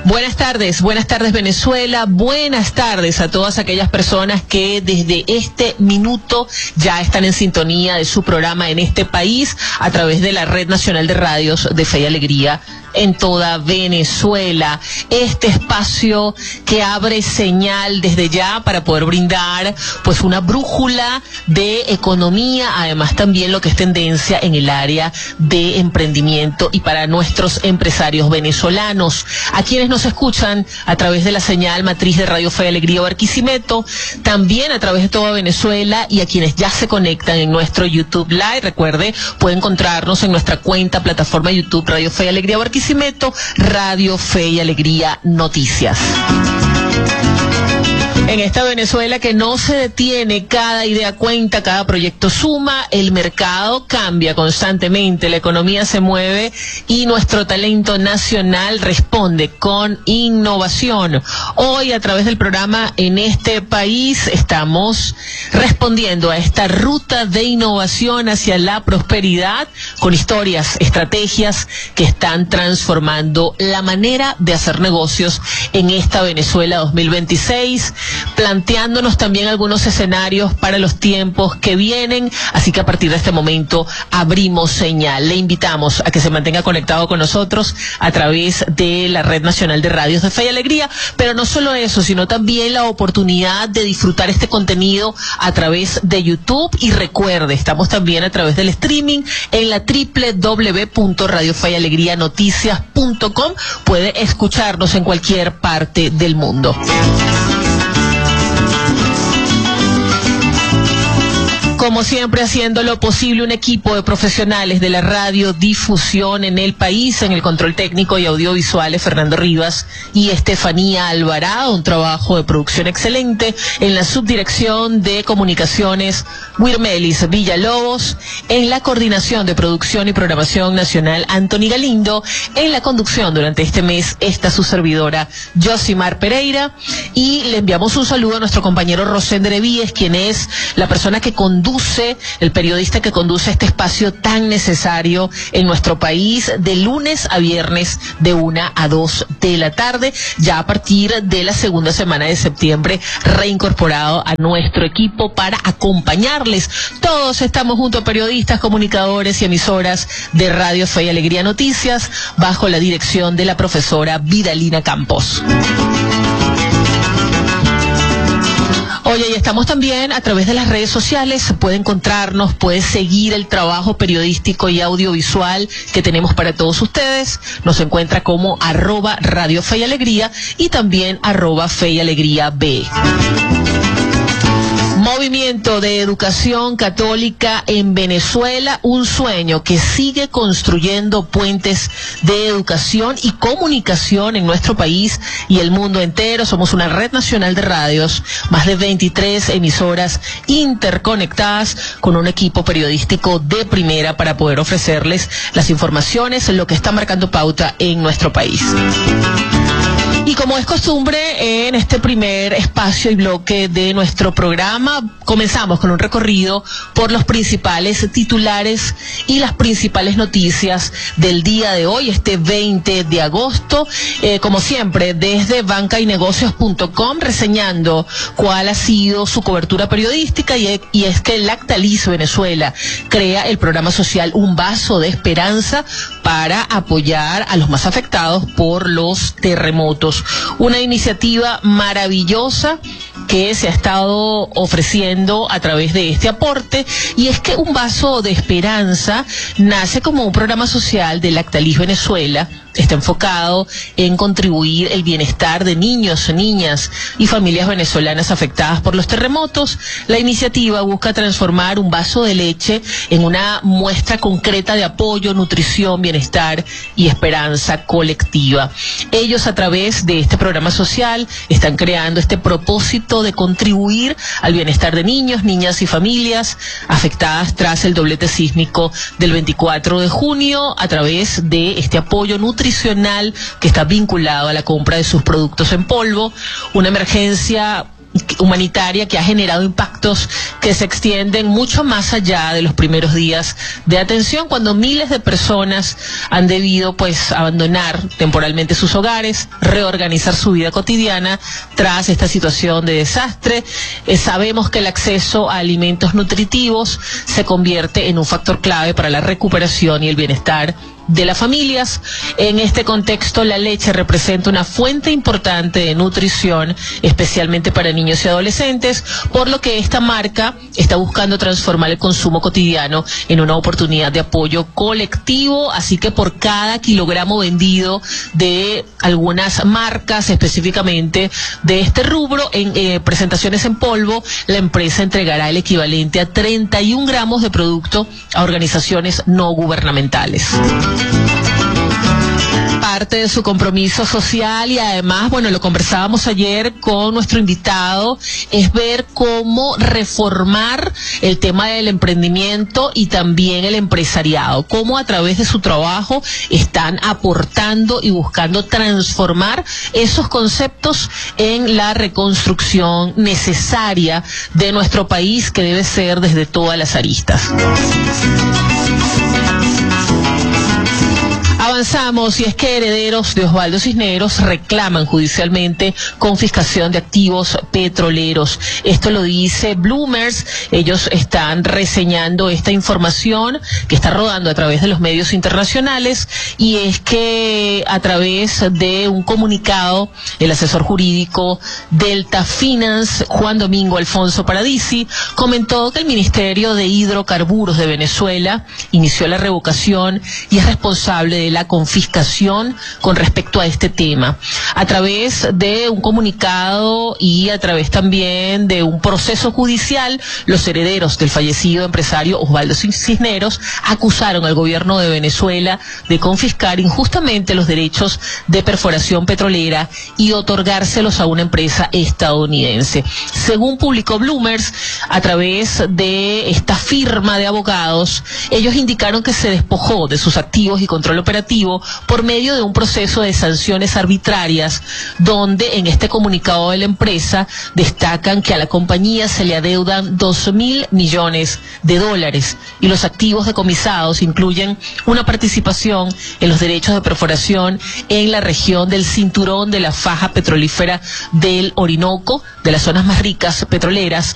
Buenas tardes Venezuela, buenas tardes a todas aquellas personas que desde este minuto ya están en sintonía de su programa en este país a través de la Red Nacional de Radios de Fe y Alegría en toda Venezuela. Este espacio que abre señal desde ya para poder brindar pues una brújula de economía, además también lo que es tendencia en el área de emprendimiento y para nuestros empresarios venezolanos, a quienes nos escuchan a través de la señal matriz de Radio Fe y Alegría Barquisimeto, también a través de toda Venezuela, y a quienes ya se conectan en nuestro YouTube Live. Recuerde, puede encontrarnos en nuestra cuenta plataforma YouTube Radio Fe y Alegría Barquisimeto, Radio Fe y Alegría Noticias. En esta Venezuela que no se detiene, cada idea cuenta, cada proyecto suma, el mercado cambia constantemente, la economía se mueve y nuestro talento nacional responde con innovación. Hoy, a través del programa En este país, estamos respondiendo a esta ruta de innovación hacia la prosperidad con historias, estrategias que están transformando la manera de hacer negocios en esta Venezuela 2026. Planteándonos también algunos escenarios para los tiempos que vienen, así que a partir de este momento abrimos señal. Le invitamos a que se mantenga conectado con nosotros a través de la Red Nacional de Radios de Fe y Alegría, pero no solo eso, sino también la oportunidad de disfrutar este contenido a través de YouTube. Y recuerde, estamos también a través del streaming en la www.radiofeyalegrianoticias.com. Puede escucharnos en cualquier parte del mundo. Como siempre, haciendo lo posible, un equipo de profesionales de la radiodifusión en el país, en el control técnico y audiovisuales, Fernando Rivas y Estefanía Alvarado, un trabajo de producción excelente, en la subdirección de comunicaciones, Wirmelis Villalobos, en la coordinación de producción y programación nacional, Anthony Galindo, en la conducción durante este mes, está su servidora, Josimar Pereira, y le enviamos un saludo a nuestro compañero Rosender Evíes, quien es la persona que conduce, el periodista que conduce este espacio tan necesario en nuestro país, de lunes a viernes de 1 a 2 de la tarde, ya a partir de la segunda semana de septiembre, reincorporado a nuestro equipo para acompañarles. Todos estamos junto a periodistas, comunicadores y emisoras de Radio Fe y Alegría Noticias, bajo la dirección de la profesora Vidalina Campos. Oye, y estamos también a través de las redes sociales, puede encontrarnos, puede seguir el trabajo periodístico y audiovisual que tenemos para todos ustedes. Nos encuentra como @Radio Fe y Alegría y también @Fe y Alegría B. Movimiento de Educación Católica en Venezuela, un sueño que sigue construyendo puentes de educación y comunicación en nuestro país y el mundo entero. Somos una red nacional de radios, más de 23 emisoras interconectadas con un equipo periodístico de primera para poder ofrecerles las informaciones, lo que está marcando pauta en nuestro país. Y como es costumbre, en este primer espacio y bloque de nuestro programa, comenzamos con un recorrido por los principales titulares y las principales noticias del día de hoy, este 20 de agosto. Como siempre, desde bancaynegocios.com, reseñando cuál ha sido su cobertura periodística, y es que Lactalis Venezuela crea el programa social Un Vaso de Esperanza para apoyar a los más afectados por los terremotos. Una iniciativa maravillosa que se ha estado ofreciendo a través de este aporte, y es que Un Vaso de Esperanza nace como un programa social de Lactalis Venezuela. Está enfocado en contribuir el bienestar de niños, niñas y familias venezolanas afectadas por los terremotos. La iniciativa busca transformar un vaso de leche en una muestra concreta de apoyo, nutrición, bienestar y esperanza colectiva. Ellos, a través de este programa social, están creando este propósito de contribuir al bienestar de niños, niñas y familias afectadas tras el doblete sísmico del 24 de junio a través de este apoyo nutricional que está vinculado a la compra de sus productos en polvo. Una emergencia humanitaria que ha generado impactos que se extienden mucho más allá de los primeros días de atención, cuando miles de personas han debido pues abandonar temporalmente sus hogares, reorganizar su vida cotidiana tras esta situación de desastre. Sabemos que el acceso a alimentos nutritivos se convierte en un factor clave para la recuperación y el bienestar de las familias. En este contexto, la leche representa una fuente importante de nutrición, especialmente para niños y adolescentes, por lo que esta marca está buscando transformar el consumo cotidiano en una oportunidad de apoyo colectivo. Así que por cada kilogramo vendido de algunas marcas, específicamente de este rubro, en presentaciones en polvo, la empresa entregará el equivalente a 31 gramos de producto a organizaciones no gubernamentales. Parte de su compromiso social, y además, bueno, lo conversábamos ayer con nuestro invitado, es ver cómo reformar el tema del emprendimiento y también el empresariado, cómo a través de su trabajo están aportando y buscando transformar esos conceptos en la reconstrucción necesaria de nuestro país, que debe ser desde todas las aristas. Avanzamos, y es que herederos de Osvaldo Cisneros reclaman judicialmente confiscación de activos petroleros. Esto lo dice Bloomers. Ellos están reseñando esta información que está rodando a través de los medios internacionales, y es que a través de un comunicado, el asesor jurídico Delta Finance, Juan Domingo Alfonso Paradisi, comentó que el Ministerio de Hidrocarburos de Venezuela inició la revocación y es responsable de la confiscación con respecto a este tema. A través de un comunicado y a través también de un proceso judicial, los herederos del fallecido empresario Osvaldo Cisneros acusaron al gobierno de Venezuela de confiscar injustamente los derechos de perforación petrolera y otorgárselos a una empresa estadounidense. Según publicó Bloomers, a través de esta firma de abogados, ellos indicaron que se despojó de sus activos y control operativo por medio de un proceso de sanciones arbitrarias, donde en este comunicado de la empresa destacan que a la compañía se le adeudan $2.000 millones y los activos decomisados incluyen una participación en los derechos de perforación en la región del cinturón de la faja petrolífera del Orinoco, de las zonas más ricas petroleras,